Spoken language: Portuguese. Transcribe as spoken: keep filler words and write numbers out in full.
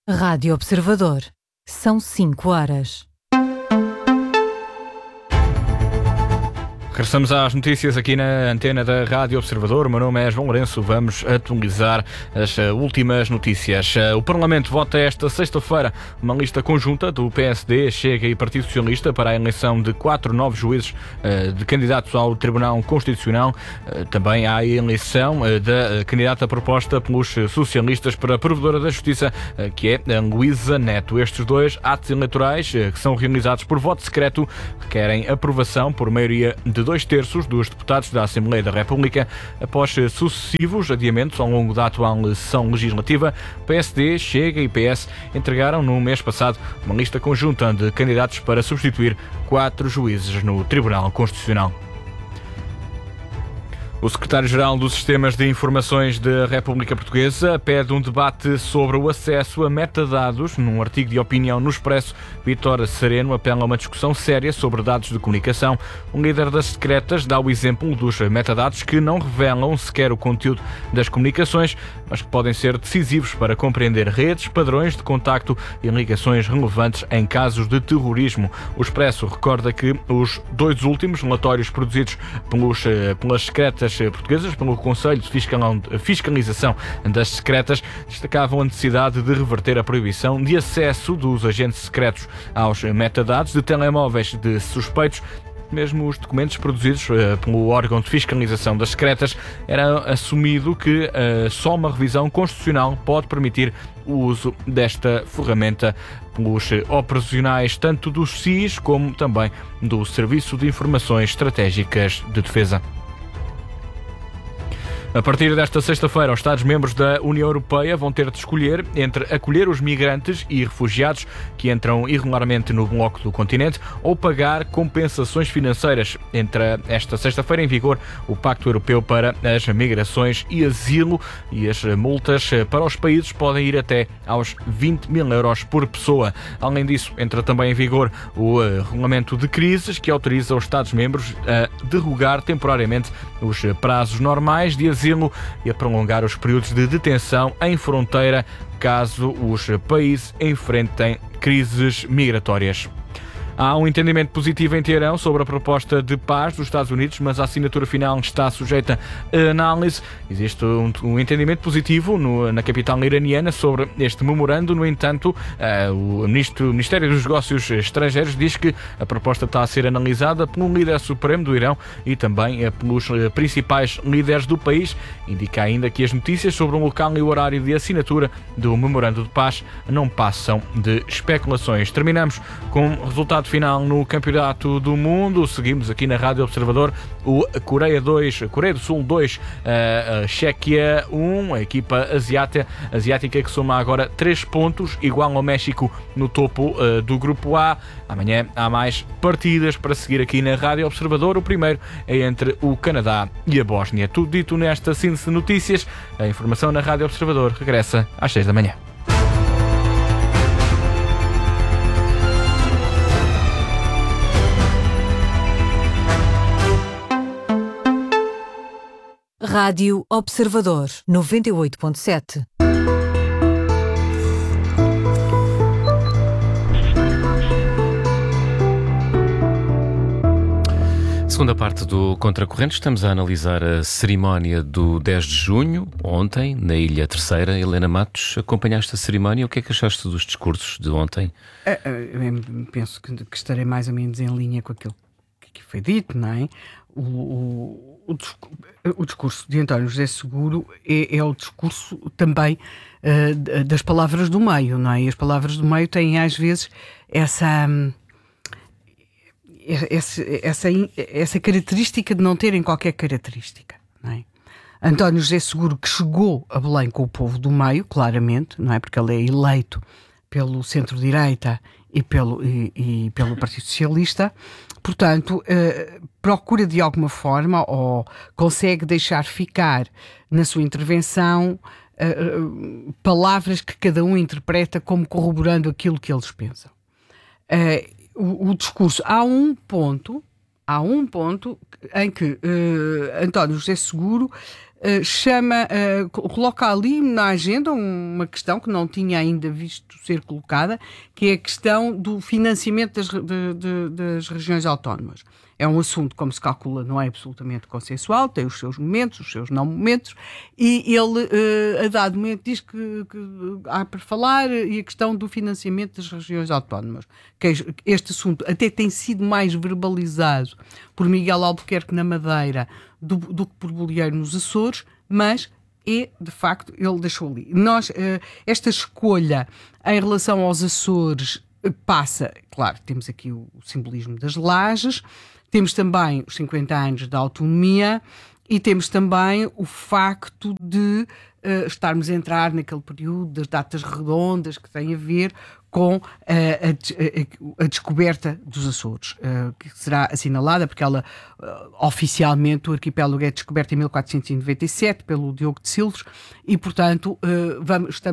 Rádio Observador. São cinco horas. Regressamos às notícias aqui na antena da Rádio Observador. O meu nome é João Lourenço. Vamos atualizar as últimas notícias. O Parlamento vota esta sexta-feira uma lista conjunta do P S D, Chega e Partido Socialista para a eleição de quatro novos juízes de candidatos ao Tribunal Constitucional. Também há a eleição da candidata proposta pelos socialistas para a Provedora da Justiça, que é Luísa Neto. Estes dois atos eleitorais, que são realizados por voto secreto, requerem aprovação por maioria de dois terços dos deputados da Assembleia da República. Após sucessivos adiamentos ao longo da atual sessão legislativa, P S D, Chega e P S entregaram no mês passado uma lista conjunta de candidatos para substituir quatro juízes no Tribunal Constitucional. O secretário-geral dos Sistemas de Informações da República Portuguesa pede um debate sobre o acesso a metadados. Num artigo de opinião no Expresso, Vítor Sereno apela a uma discussão séria sobre dados de comunicação. Um líder das secretas dá o exemplo dos metadados que não revelam sequer o conteúdo das comunicações, mas que podem ser decisivos para compreender redes, padrões de contacto e ligações relevantes em casos de terrorismo. O Expresso recorda que os dois últimos relatórios produzidos pelos, pelas secretas portuguesas, pelo Conselho de Fiscalização das Secretas, destacavam a necessidade de reverter a proibição de acesso dos agentes secretos aos metadados de telemóveis de suspeitos. Mesmo os documentos produzidos uh, pelo órgão de fiscalização das secretas, era assumido que uh, só uma revisão constitucional pode permitir o uso desta ferramenta pelos operacionais tanto do S I S como também do Serviço de Informações Estratégicas de Defesa. A partir desta sexta-feira, os Estados-membros da União Europeia vão ter de escolher entre acolher os migrantes e refugiados que entram irregularmente no bloco do continente ou pagar compensações financeiras. Entra esta sexta-feira em vigor o Pacto Europeu para as Migrações e Asilo, e as multas para os países podem ir até aos vinte mil euros por pessoa. Além disso, entra também em vigor o Regulamento de Crises, que autoriza os Estados-membros a derrogar temporariamente os prazos normais de asilo e a prolongar os períodos de detenção em fronteira caso os países enfrentem crises migratórias. Há um entendimento positivo em Teherão sobre a proposta de paz dos Estados Unidos, mas a assinatura final está sujeita a análise. Existe um, um entendimento positivo no, na capital iraniana sobre este memorando. No entanto, uh, o, ministro, o Ministério dos Negócios Estrangeiros diz que a proposta está a ser analisada pelo líder supremo do Irão e também uh, pelos uh, principais líderes do país. Indica ainda que as notícias sobre o local e o horário de assinatura do memorando de paz não passam de especulações. Terminamos com o resultado final no Campeonato do Mundo. Seguimos aqui na Rádio Observador o Coreia dois, Coreia do Sul dois, a, a Chequia um, a equipa asiática, asiática que soma agora três pontos, igual ao México no topo uh, do Grupo A. Amanhã há mais partidas para seguir aqui na Rádio Observador. O primeiro é entre o Canadá e a Bósnia. Tudo dito nesta síntese de notícias. A informação na Rádio Observador regressa às seis da manhã. Rádio Observador, noventa e oito ponto sete. Segunda parte do Contracorrente, estamos a analisar a cerimónia do dez de junho, ontem, na Ilha Terceira. Helena Matos, acompanhaste a cerimónia, o que é que achaste dos discursos de ontem? Eu penso que, que estarei mais ou menos em linha com aquilo que foi dito, não é? O, o, o, o discurso de António José Seguro é, é o discurso também uh, das palavras do meio, não é? E as palavras do meio têm às vezes essa, essa, essa, essa característica de não terem qualquer característica, não é? António José Seguro, que chegou a Belém com o povo do meio, claramente, não é? Porque ele é eleito pelo centro-direita e pelo, e, e pelo Partido Socialista, portanto, eh, procura de alguma forma, ou consegue deixar ficar na sua intervenção eh, palavras que cada um interpreta como corroborando aquilo que eles pensam. Eh, o, o discurso, há um ponto, há um ponto em que eh, António José Seguro uh, chama, uh, coloca ali na agenda uma questão que não tinha ainda visto ser colocada, que é a questão do financiamento das, de, de, das regiões autónomas. É um assunto, como se calcula, não é absolutamente consensual, tem os seus momentos, os seus não momentos, e ele, uh, a dado momento, diz que, que há para falar e a questão do financiamento das regiões autónomas. Que este assunto até tem sido mais verbalizado por Miguel Albuquerque na Madeira do, do que por Bolieiro nos Açores, mas é, de facto, ele deixou ali. Nós, uh, esta escolha em relação aos Açores uh, passa, claro, temos aqui o, o simbolismo das lajes, temos também os cinquenta anos da autonomia e temos também o facto de uh, estarmos a entrar naquele período das datas redondas que têm a ver com uh, a, a, a descoberta dos Açores, uh, que será assinalada porque ela, uh, oficialmente, o arquipélago é descoberto em mil quatrocentos e noventa e sete pelo Diogo de Silves e, portanto, uh, vamos, estamos